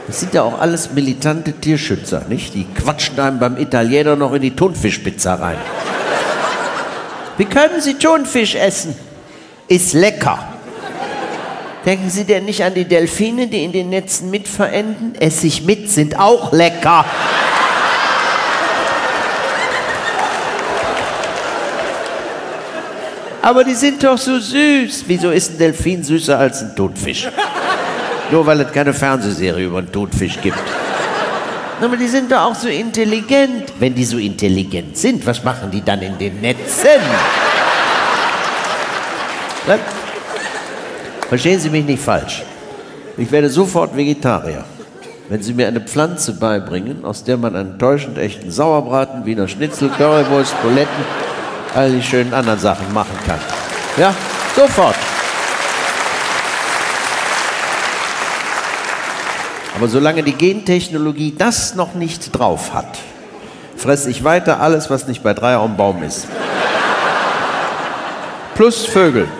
Das sind ja auch alles militante Tierschützer, nicht? Die quatschen einem beim Italiener noch in die Thunfischpizza rein. Wie können Sie Thunfisch essen? Ist lecker. Denken Sie denn nicht an die Delfine, die in den Netzen mitverenden? Essig mit sind auch lecker. Aber die sind doch so süß. Wieso ist ein Delfin süßer als ein Thunfisch? Nur weil es keine Fernsehserie über einen Thunfisch gibt. Aber die sind doch auch so intelligent. Wenn die so intelligent sind, was machen die dann in den Netzen? Was? Verstehen Sie mich nicht falsch. Ich werde sofort Vegetarier, wenn Sie mir eine Pflanze beibringen, aus der man einen täuschend echten Sauerbraten, Wiener Schnitzel, Currywurst, Buletten, all die schönen anderen Sachen machen kann. Ja, sofort. Aber solange die Gentechnologie das noch nicht drauf hat, fresse ich weiter alles, was nicht bei 3 am Baum ist. Plus Vögel.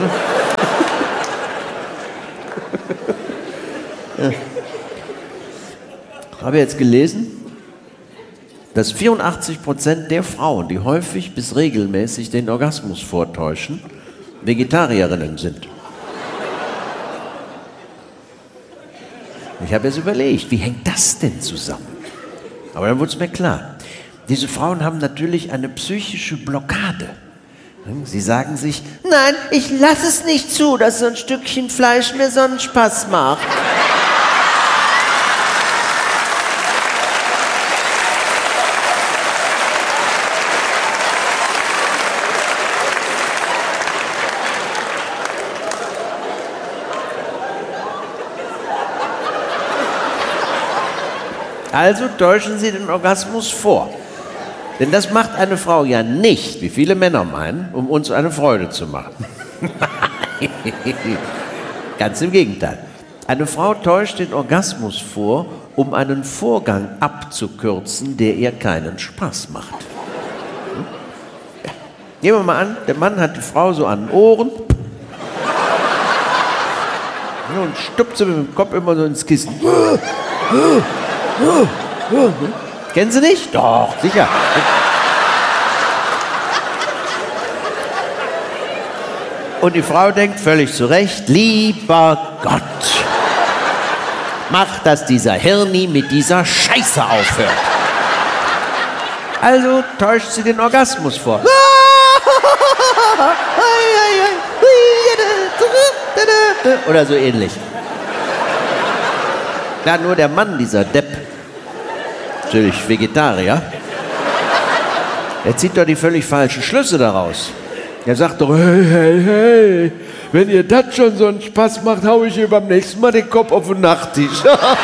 Ich habe jetzt gelesen, dass 84% der Frauen, die häufig bis regelmäßig den Orgasmus vortäuschen, Vegetarierinnen sind. Ich habe jetzt überlegt, wie hängt das denn zusammen? Aber dann wurde es mir klar. Diese Frauen haben natürlich eine psychische Blockade. Sie sagen sich, nein, ich lasse es nicht zu, dass so ein Stückchen Fleisch mir so einen Spaß macht. Also täuschen Sie den Orgasmus vor. Denn das macht eine Frau ja nicht, wie viele Männer meinen, um uns eine Freude zu machen. Ganz im Gegenteil. Eine Frau täuscht den Orgasmus vor, um einen Vorgang abzukürzen, der ihr keinen Spaß macht. Ja. Nehmen wir mal an, der Mann hat die Frau so an den Ohren und stupst sie mit dem Kopf immer so ins Kissen. Kennen Sie nicht? Doch, sicher. Und die Frau denkt völlig zu Recht, lieber Gott, mach, dass dieser Hirni mit dieser Scheiße aufhört. Also täuscht sie den Orgasmus vor. Oder so ähnlich. Na, nur der Mann, dieser Depp, natürlich Vegetarier, er zieht doch die völlig falschen Schlüsse daraus. Er sagt doch, hey, wenn ihr das schon so einen Spaß macht, hau ich ihr beim nächsten Mal den Kopf auf den Nachttisch.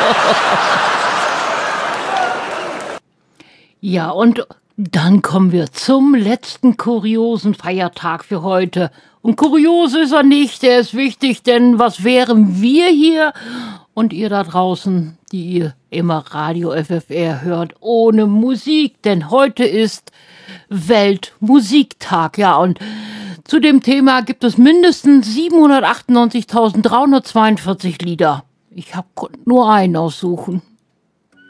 Ja, und dann kommen wir zum letzten kuriosen Feiertag für heute. Und kurios ist er nicht, er ist wichtig, denn was wären wir hier und ihr da draußen, die ihr immer Radio FFR hört, ohne Musik? Denn heute ist Weltmusiktag. Ja, und zu dem Thema gibt es mindestens 798.342 Lieder. Ich konnte nur einen aussuchen.